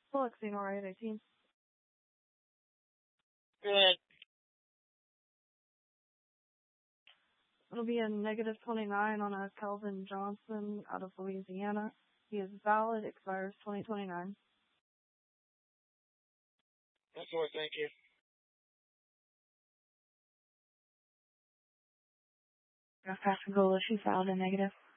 Flexing, alright, 18. Good. It'll be a negative 29 on a Calvin Johnson out of Louisiana. He is valid, expires 2029. That's all. Thank you. Pass and goal, she's valid and negative.